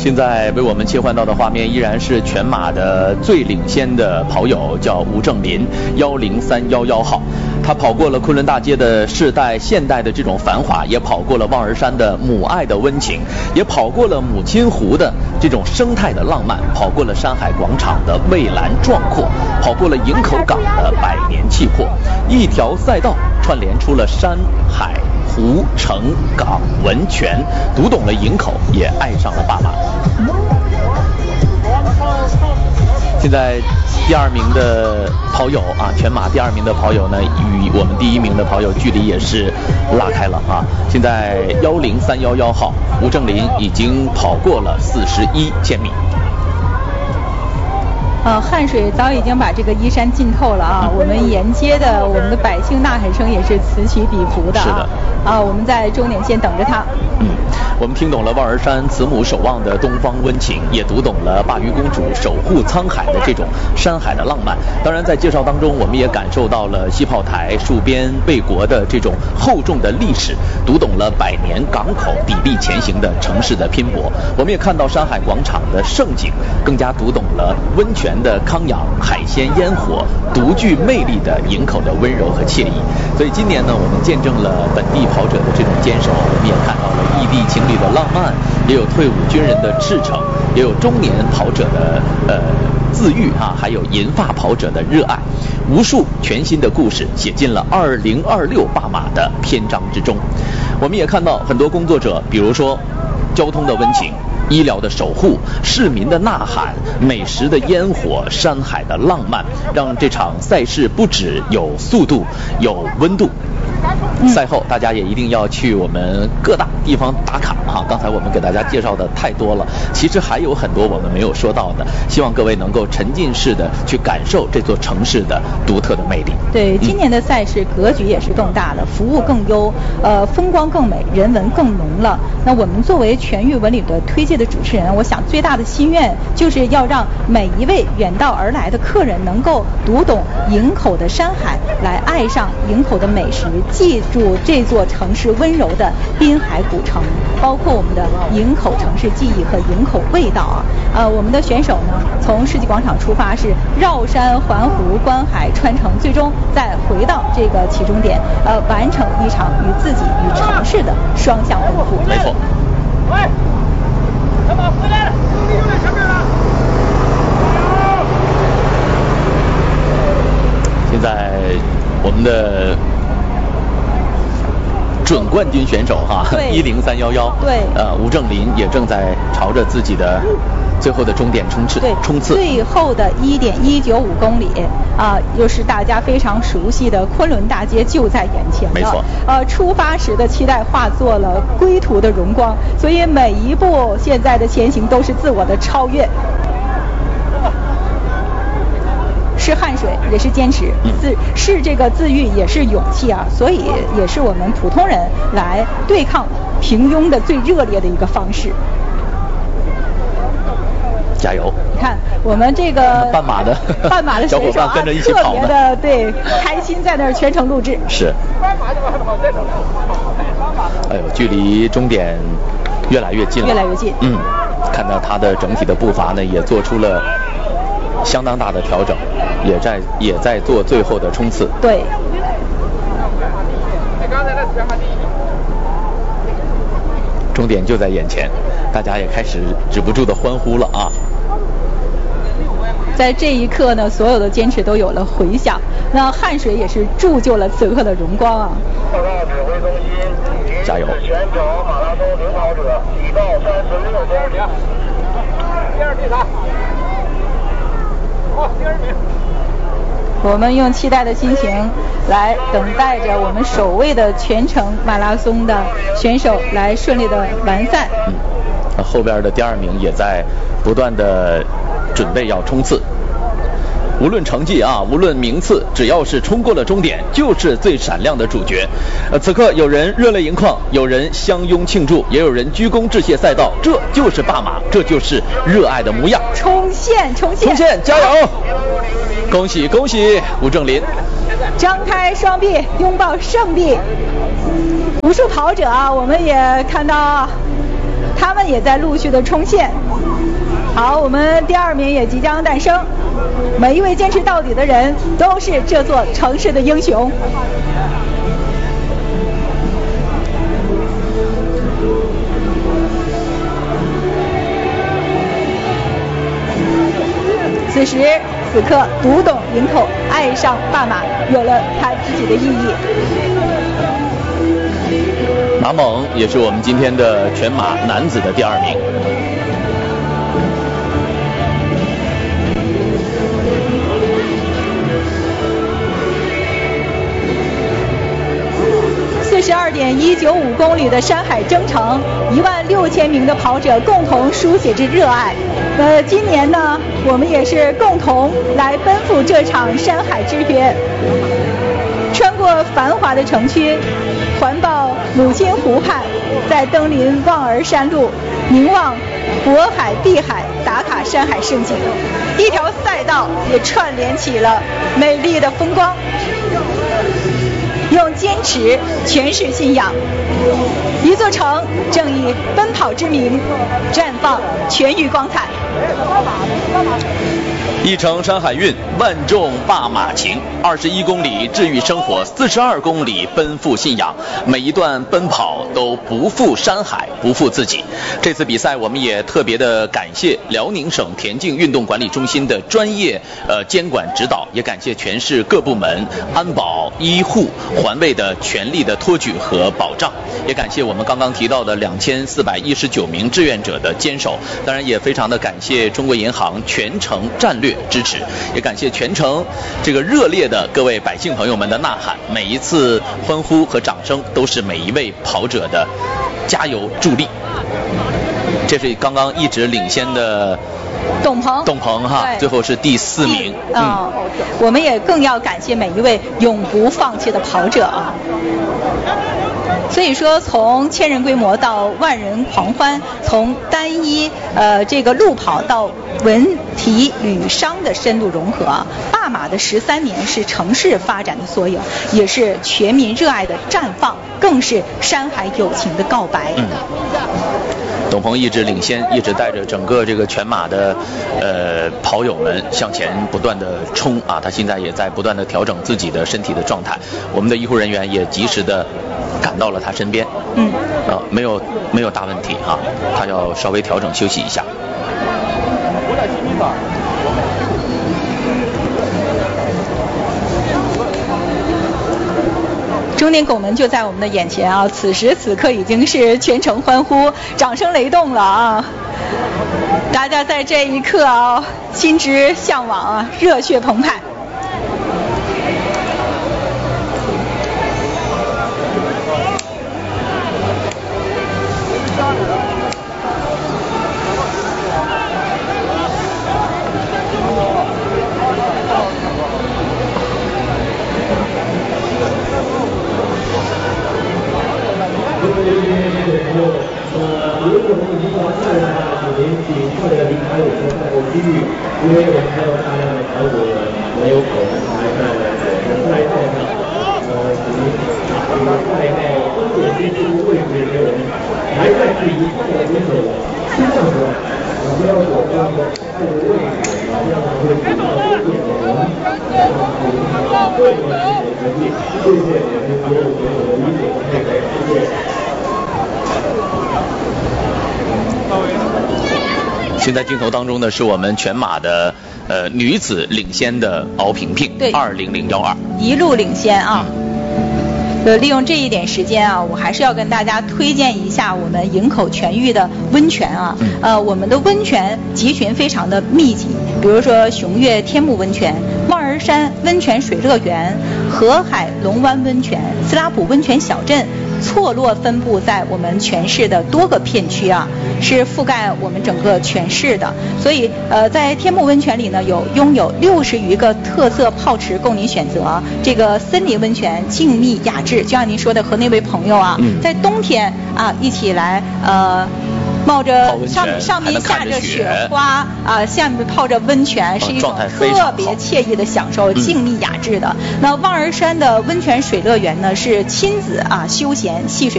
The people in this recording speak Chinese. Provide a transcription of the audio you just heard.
现在为我们切换到的画面依然是全马的最领先的跑友，叫吴正林，10311号。他跑过了昆仑大街的世代现代的这种繁华，也跑过了望儿山的母爱的温情，也跑过了母亲湖的这种生态的浪漫，跑过了山海广场的蔚蓝壮阔，跑过了营口港的百年气魄。一条赛道串联出了山海湖城港温泉，读懂了营口，也爱上了爸妈。现在第二名的跑友啊，全马第二名的跑友呢，与我们第一名的跑友距离也是拉开了啊。现在10311号吴正林已经跑过了41千米。 汗水早已经把这个衣衫浸透了啊！我们沿街的我们的百姓呐喊声也是此起彼伏的啊！ 是的。 我们在终点线等着他。 我们听懂了望儿山慈母守望的东方温情，也读懂了鲅鱼公主守护沧海的这种山海的浪漫。当然，在介绍当中，我们也感受到了西炮台戍边卫国的这种厚重的历史，读懂了百年港口砥砺前行的城市的拼搏。我们也看到山海广场的盛景，更加读懂了温泉的康养、海鲜烟火独具魅力的营口的温柔和惬意。所以今年呢，我们见证了本地跑者的这种坚守，我们也看到了异地情侣的浪漫，也有退伍军人的赤诚，也有中年跑者的自愈啊，还有银发跑者的热爱，无数全新的故事写进了2026巴马的篇章之中。我们也看到很多工作者，比如说交通的温情、医疗的守护、市民的呐喊、美食的烟火、山海的浪漫，让这场赛事不只有速度，有温度。赛后大家也一定要去我们各大地方打卡哈。刚才我们给大家介绍的太多了，其实还有很多我们没有说到的，希望各位能够沉浸式的去感受这座城市的独特的魅力。 对，今年的赛事格局也是更大了，服务更优，风光更美，人文更浓了。那我们作为全域文旅的推介的主持人，我想最大的心愿就是要让每一位远道而来的客人能够读懂营口的山海，来爱上营口的美食，记住这座城市温柔的滨海古城，包括我们的营口城市记忆和营口味道啊。我们的选手呢，从世纪广场出发，是绕山环湖观海穿城，最终再回到这个起终点，完成一场与自己与城市的双向奔赴。 没错。 喂，小马回来了，兄弟就在前面了。 现在我们的准冠军选手哈，10311， 对， 吴正林也正在朝着自己的最后的终点冲刺。 最后的1.195公里啊，又是大家非常熟悉的昆仑大街就在眼前了。 没错。 出发时的期待化作了归途的荣光，所以每一步现在的前行都是自我的超越。是汗水，也是坚持，是这个自愈，也是勇气啊！所以也是我们普通人来对抗平庸的最热烈的一个方式。 加油！ 你看我们这个半马的选手啊， 跟着一起跑特别的对开心，在那儿全程录制。 是。哎呦，距离终点越来越近了。 越来越近。 看到他的整体的步伐呢，也做出了相当大的调整，也在做最后的冲刺。 对。 终点就在眼前，大家也开始止不住的欢呼了啊！ 在这一刻呢，所有的坚持都有了回响，那汗水也是铸就了此刻的荣光啊！ 加油！ 全程马拉松领跑者1到36公里，第二、第三，好，第2名。 我们用期待的心情来等待着我们首位的全程马拉松的选手来顺利的完赛。 后边的第2名也在不断的准备要冲刺。无论成绩啊，无论名次，只要是冲过了终点，就是最闪亮的主角。此刻有人热泪盈眶，有人相拥庆祝，也有人鞠躬致谢赛道。这就是爸马，这就是热爱的模样。 冲线， 加油！恭喜恭喜吴正林！ 张开双臂，拥抱胜利。无数跑者啊，我们也看到他们也在陆续的冲线。好，我们第2名也即将诞生。每一位坚持到底的人都是这座城市的英雄。此时此刻，读懂营口，爱上爸马，有了它自己的意义。 马猛也是我们今天的全马男子的第2名。42.195公里的山海征程，16000名的跑者共同书写着热爱。今年呢，我们也是共同来奔赴这场山海之约。穿过繁华的城区，环抱母亲湖畔，在登临望儿山路，凝望渤海、碧海，打卡山海盛景。一条赛道也串联起了美丽的风光。用坚持诠释信仰，一座城正以奔跑之名绽放全域光彩。一程山海运，万众罢马情。21公里治愈生活，42公里奔赴信仰。每一段奔跑都不负山海，不负自己。这次比赛，我们也特别的感谢辽宁省田径运动管理中心的专业监管指导，也感谢全市各部门、安保、医护、环卫的全力的托举和保障，也感谢我们刚刚提到的2419名志愿者的坚守。当然，也非常的感谢中国银行全程战略支持，也感谢全程这个热烈的各位百姓朋友们的呐喊，每一次欢呼和掌声都是每一位跑者的加油助力。这是刚刚一直领先的董鹏哈，最后是第4名。 我们也更要感谢每一位永不放弃的跑者啊。所以说，从千人规模到万人狂欢，从单一这个路跑到文体旅商的深度融合，罢马的13年是城市发展的缩影，也是全民热爱的绽放，更是山海友情的告白。 董鹏一直领先，一直带着整个这个全马的跑友们向前不断的冲啊！他现在也在不断的调整自己的身体的状态，我们的医护人员也及时的赶到了他身边。没有大问题哈，他要稍微调整休息一下。 终点拱门就在我们的眼前啊！此时此刻已经是全城欢呼，掌声雷动了啊！大家在这一刻啊，心之向往啊，热血澎湃。 如果你已经完赛的话，请您尽快的离开我们的赛后区域，因为我们还有大量的跑者没有可能还在我们的赛道上。请您把赛道终点之处位置给我们，来赛是一块的选手身上出来，不要躲掉赛的位置，这样才会得到终点的人。对我们的成绩，谢谢你们所有选手的理解和配合，谢谢。 现在镜头当中呢，是我们全马的女子领先的敖萍萍，对，20012，一路领先啊。利用这一点时间啊，我还是要跟大家推荐一下我们营口全域的温泉啊。我们的温泉集群非常的密集，比如说雄岳天目温泉、望儿山温泉水乐园、河海龙湾温泉、斯拉普温泉小镇。错落分布在我们全市的多个片区啊，是覆盖我们整个全市的。所以在天目温泉里呢，拥有60余个特色泡池供您选择。这个森林温泉静谧雅致，就像您说的，和那位朋友啊，在冬天啊一起来冒着上面下着雪花啊，下面泡着温泉，是一种特别惬意的享受，静谧雅致的。那望儿山的温泉水乐园呢，是亲子啊休闲戏水。